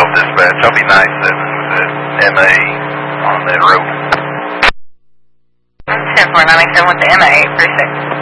dispatch. I'll be 97 with the MA on that road. 10-4, 97 with the MA, 36.